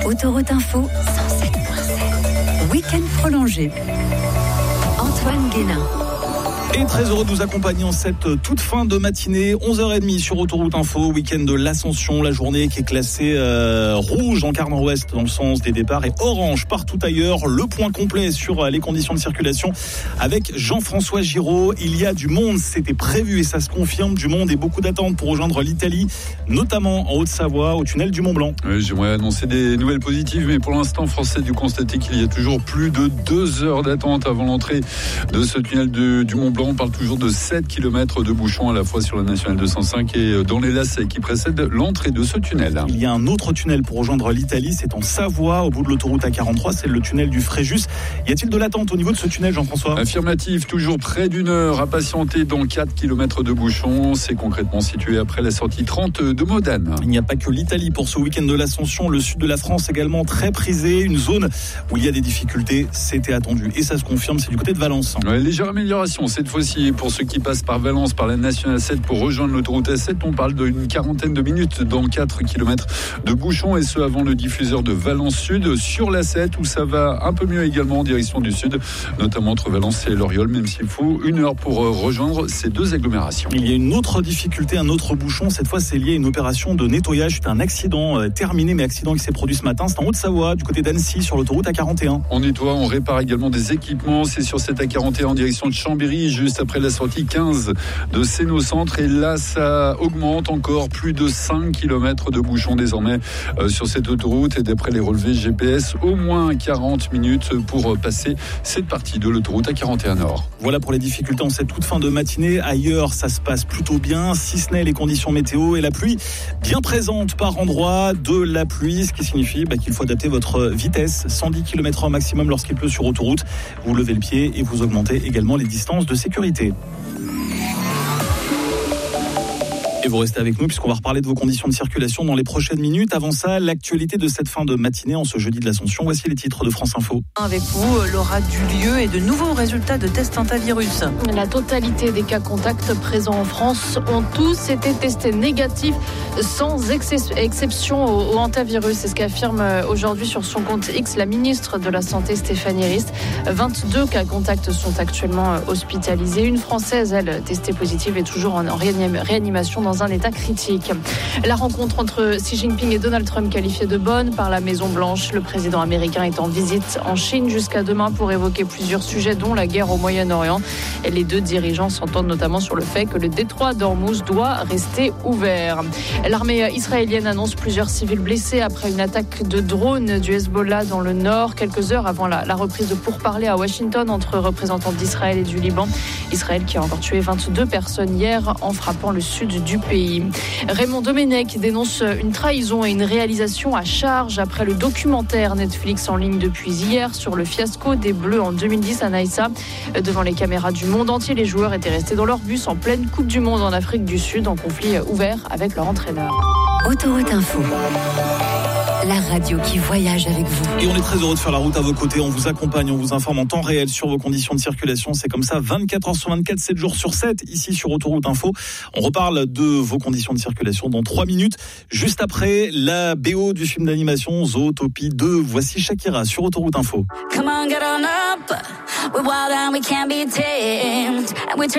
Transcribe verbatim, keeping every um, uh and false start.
Autoroute Info cent sept virgule sept. Week-end prolongé. Antoine Guénin. Et très heureux de vous accompagner en cette toute fin de matinée, onze heures trente sur Autoroute Info, week-end de l'Ascension, la journée qui est classée euh, rouge en quart nord-ouest dans le sens des départs et orange partout ailleurs. Le point complet sur les conditions de circulation avec Jean-François Giraud. Il y a du monde, c'était prévu et ça se confirme, du monde et beaucoup d'attentes pour rejoindre l'Italie, notamment en Haute-Savoie, au tunnel du Mont-Blanc. Oui, j'aimerais annoncer des nouvelles positives, mais pour l'instant, force est de constater qu'il y a toujours plus de deux heures d'attente avant l'entrée de ce tunnel de, du Mont-Blanc. On parle toujours de sept kilomètres de bouchons à la fois sur la nationale deux cent cinq et dans les lacets qui précèdent l'entrée de ce tunnel. Il y a un autre tunnel pour rejoindre l'Italie, c'est en Savoie, au bout de l'autoroute A quarante-trois, c'est le tunnel du Fréjus. Y a-t-il de l'attente au niveau de ce tunnel, Jean-François ? Affirmatif, toujours près d'une heure à patienter dans quatre kilomètres de bouchons. C'est concrètement situé après la sortie trente de Modane. Il n'y a pas que l'Italie pour ce week-end de l'Ascension, le sud de la France également très prisé, une zone où il y a des difficultés, c'était attendu. Et ça se confirme, c'est du côté de Valence. Ouais, légère amélioration cette fois-ci pour ceux qui passent par Valence, par la nationale sept pour rejoindre l'autoroute A sept. On parle d'une quarantaine de minutes dans quatre kilomètres de bouchons et ce avant le diffuseur de Valence Sud sur l'A sept où ça va un peu mieux également en direction du sud, notamment entre Valence et Loriol, même s'il faut une heure pour rejoindre ces deux agglomérations. Il y a une autre difficulté, un autre bouchon. Cette fois, c'est lié à une opération de nettoyage. C'est un accident euh, terminé, mais accident qui s'est produit ce matin. C'est en Haute-Savoie, du côté d'Annecy, sur l'autoroute A quarante et un. On nettoie, on répare également des équipements. C'est sur cette A quarante et un en direction de Chambéry, juste après la sortie quinze de Séno-Centre. Et là, ça augmente encore, plus de cinq kilomètres de bouchons désormais euh, sur cette autoroute. Et d'après les relevés G P S, au moins quarante minutes pour passer cette partie de l'autoroute A quarante et un Nord. Voilà pour les difficultés en cette toute fin de matinée. Ailleurs, ça se passe plutôt bien, si ce n'est les conditions météo et la pluie bien présente par endroits, de la pluie, ce qui signifie bah, qu'il faut adapter votre vitesse, cent dix kilomètres heure maximum lorsqu'il pleut sur autoroute. Vous levez le pied et vous augmentez également les distances de sécurité. Et vous restez avec nous puisqu'on va reparler de vos conditions de circulation dans les prochaines minutes. Avant ça, l'actualité de cette fin de matinée en ce jeudi de l'Ascension. Voici les titres de France Info. Avec vous, Laura Dulieu et de nouveaux résultats de tests antivirus. La totalité des cas contacts présents en France ont tous été testés négatifs sans ex- exception au, au antivirus. C'est ce qu'affirme aujourd'hui sur son compte X la ministre de la Santé Stéphanie Rist. vingt-deux cas contacts sont actuellement hospitalisés. Une Française, elle, testée positive, est toujours en réanimation dans un état critique. La rencontre entre Xi Jinping et Donald Trump qualifiée de bonne par la Maison-Blanche. Le président américain est en visite en Chine jusqu'à demain pour évoquer plusieurs sujets dont la guerre au Moyen-Orient. Et les deux dirigeants s'entendent notamment sur le fait que le détroit d'Ormuz doit rester ouvert. L'armée israélienne annonce plusieurs civils blessés après une attaque de drone du Hezbollah dans le nord, quelques heures avant la, la reprise de pourparlers à Washington entre représentants d'Israël et du Liban. Israël qui a encore tué vingt-deux personnes hier en frappant le sud du pays. Raymond Domenech dénonce une trahison et une réalisation à charge après le documentaire Netflix en ligne depuis hier sur le fiasco des Bleus en deux mille dix à Naïssa. Devant les caméras du monde entier, les joueurs étaient restés dans leur bus en pleine Coupe du Monde en Afrique du Sud en conflit ouvert avec leur entraîneur. Autoroute Info. La radio qui voyage avec vous. Et on est très heureux de faire la route à vos côtés. On vous accompagne, on vous informe en temps réel sur vos conditions de circulation. C'est comme ça, vingt-quatre heures sur vingt-quatre, sept jours sur sept, ici sur Autoroute Info. On reparle de vos conditions de circulation dans trois minutes. Juste après, la B O du film d'animation Zootopie deux. Voici Shakira sur Autoroute Info. Come on, get on up. We're wild and we can't be tamed. And we turn